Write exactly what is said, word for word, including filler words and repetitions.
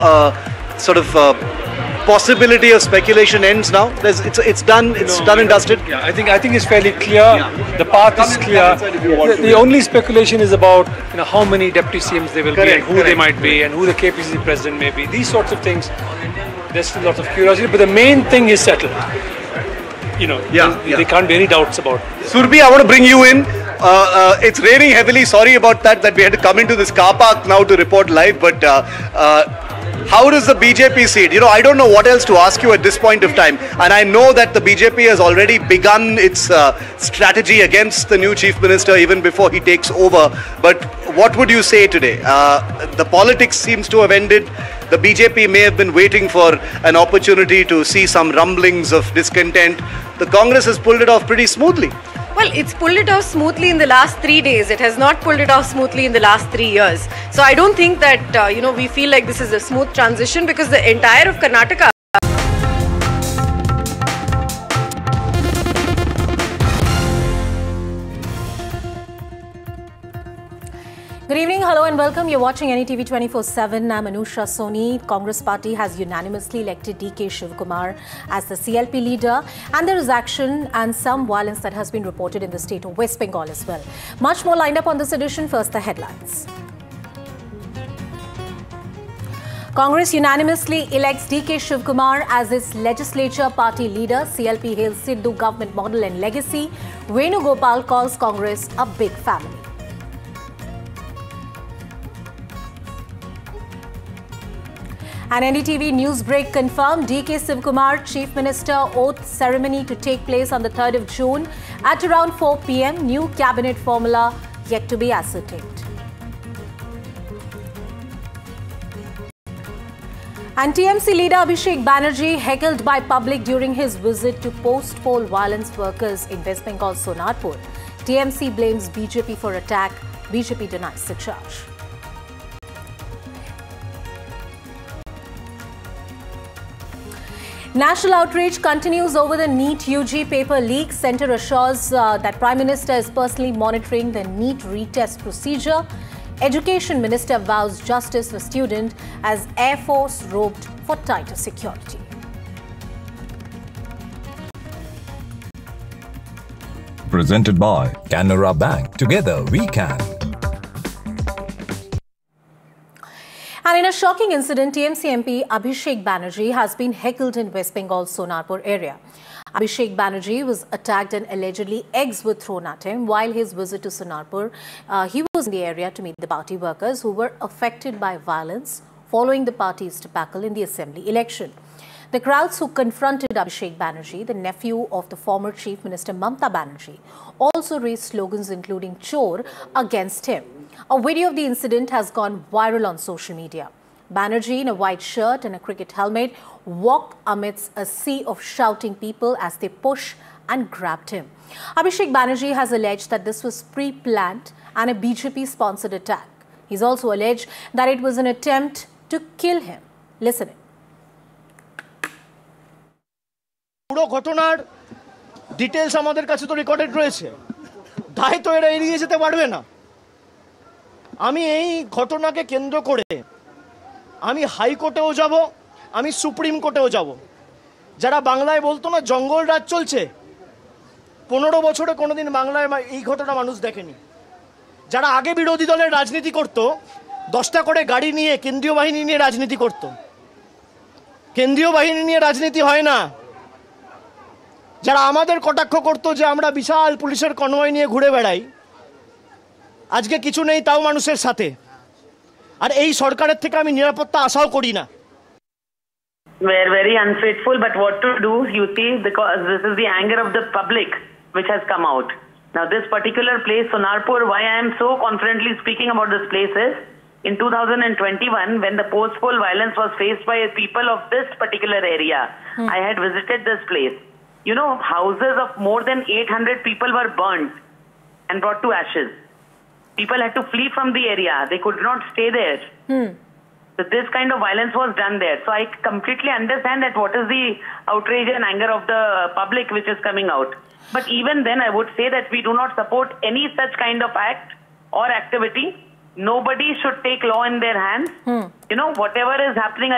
uh, sort of uh, possibility of speculation ends now? There's, it's it's done. It's no, done and dusted. Yeah, I think I think it's fairly clear. Yeah. The path is clear. The, the only speculation is about you know how many deputy C Ms there will correct, be and who correct. they might be and who the K P C C president may be. These sorts of things. There's still lots of curiosity, but the main thing is settled. You know, yeah, there, yeah. there can't be any doubts about it. Surbhi, I want to bring you in. Uh, uh, it's raining heavily. Sorry about that. That we had to come into this car park now to report live. But uh, uh, how does the B J P see it? You know, I don't know what else to ask you at this point of time. And I know that the B J P has already begun its uh, strategy against the new chief minister even before he takes over. But what would you say today? Uh, the politics seems to have ended. The B J P may have been waiting for an opportunity to see some rumblings of discontent. The Congress has pulled it off pretty smoothly. Well, it's pulled it off smoothly in the last three days. It has not pulled it off smoothly in the last three years. So I don't think that, uh, you know, we feel like this is a smooth transition because the entire of Karnataka. Good evening, hello and welcome. You're watching N E T V twenty-four seven. I'm Anusha Soni. Congress party has unanimously elected D K Shivakumar as the C L P leader, and there is action and some violence that has been reported in the state of West Bengal as well. Much more lined up on this edition. First, the headlines. Congress unanimously elects D K Shivakumar as its legislature party leader. C L P hails Sidhu government model and legacy. Venugopal calls Congress a big family. An N D T V news break confirmed D K Shivakumar Chief Minister oath ceremony to take place on the third of June at around four p m New cabinet formula yet to be ascertained. And T M C leader Abhishek Banerjee heckled by public during his visit to post-poll violence workers in West Bengal Sonarpur. T M C blames B J P for attack. B J P denies the charge. National outrage continues over the NEET U G paper leak. Centre assures uh, that Prime Minister is personally monitoring the NEET retest procedure. Education Minister vows justice for student as Air Force roped for tighter security. Presented by Canara Bank. Together we can. And in a shocking incident, T M C M P Abhishek Banerjee has been heckled in West Bengal Sonarpur area. Abhishek Banerjee was attacked and allegedly eggs were thrown at him while his visit to Sonarpur. Uh, he was in the area to meet the party workers who were affected by violence following the party's debacle in the assembly election. The crowds who confronted Abhishek Banerjee, the nephew of the former Chief Minister Mamata Banerjee, also raised slogans including "Chor" against him. A video of the incident has gone viral on social media. Banerjee, in a white shirt and a cricket helmet, walked amidst a sea of shouting people as they pushed and grabbed him. Abhishek Banerjee has alleged that this was pre-planned and a B J P-sponsored attack. He's also alleged that it was an attempt to kill him. Listen in. পুরো ঘটনার details আমাদের কাছে তো recorded রয়েছে। দায় তো এরা এড়িয়ে যেতে পারবে না। আমি এই ঘটনাকে কেন্দ্র করে আমি হাইকোর্টেও যাব, আমি সুপ্রিম কোর্টেও যাব। যারা বাংলায় বলতো না জঙ্গল রাজ চলছে, পনেরো বছরে কোনোদিন বাংলায় এই ঘটনা মানুষ দেখেনি। যারা আগে বিরোধী দলের রাজনীতি করত, দশটা করে গাড়ি নিয়ে কেন্দ্রীয় বাহিনী নিয়ে রাজনীতি করত। কেন্দ্রীয় বাহিনী নিয়ে রাজনীতি হয় না। যারা আমাদের কটাক্ষ করতো যে আমরা বিশাল পুলিশের কনভয় নিয়ে ঘুরে বেড়াই, আজকে কিছু নেই তাও মানুষের সাথে। আর এই সরকারের থেকে আমি নিরাপত্তা আশাও করি না। We're very unfaithful, but what to do, you see, because this is the anger of the public which has come out. Now this particular place, Sonarpur, why I am so confidently speaking about this place is, in two thousand twenty-one, when the post-poll violence was faced by people of this particular area, hmm. I had visited this place. You know, houses of more than eight hundred people were burnt and brought to ashes. People had to flee from the area. They could not stay there. Hmm. So this kind of violence was done there. So I completely understand that what is the outrage and anger of the public which is coming out. But even then, I would say that we do not support any such kind of act or activity. Nobody should take law in their hands. Hmm. You know, whatever is happening